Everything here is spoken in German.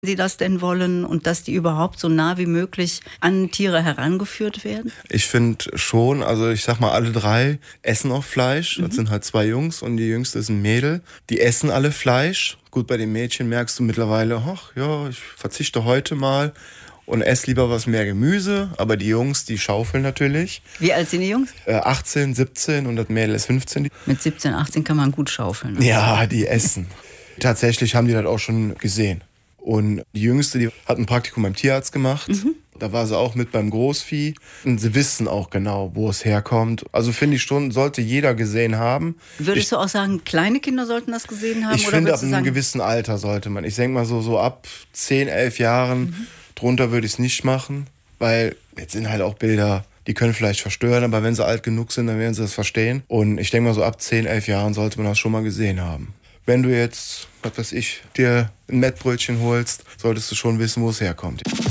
Sie das denn wollen und dass die überhaupt so nah wie möglich an Tiere herangeführt werden? Ich finde schon, also ich sag mal, alle drei essen auch Fleisch. Das sind halt 2 Jungs und die jüngste ist ein Mädel. Die essen alle Fleisch. Gut, bei den Mädchen merkst du mittlerweile, ach ja, ich verzichte heute mal und esse lieber was mehr Gemüse. Aber die Jungs, die schaufeln natürlich. Wie alt sind die Jungs? 18, 17 und das Mädel ist 15. Mit 17, 18 kann man gut schaufeln. Ne? Ja, die essen. Tatsächlich haben die das auch schon gesehen. Und die Jüngste, die hat ein Praktikum beim Tierarzt gemacht. Da war sie auch mit beim Großvieh. Und sie wissen auch genau, wo es herkommt. Also finde ich schon, sollte jeder gesehen haben. Würdest du auch sagen, kleine Kinder sollten das gesehen haben? Ich oder finde, ab würdest du einem sagen, gewissen Alter sollte man. Ich denke mal so ab 10, 11 Jahren. Drunter würde ich es nicht machen. Weil jetzt sind halt auch Bilder, die können vielleicht verstören. Aber wenn sie alt genug sind, dann werden sie das verstehen. Und ich denke mal so ab 10, 11 Jahren sollte man das schon mal gesehen haben. Wenn du jetzt, was weiß ich, dir ein Mettbrötchen holst, solltest du schon wissen, wo es herkommt.